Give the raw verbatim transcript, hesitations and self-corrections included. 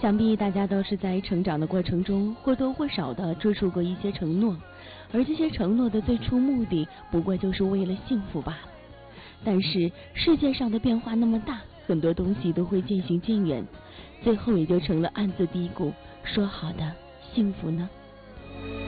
想必大家都是在成长的过程中或多或少的做出过一些承诺，而这些承诺的最初目的不过就是为了幸福罢了。但是世界上的变化那么大，很多东西都会渐行渐远，最后也就成了暗自嘀咕，说好的幸福呢？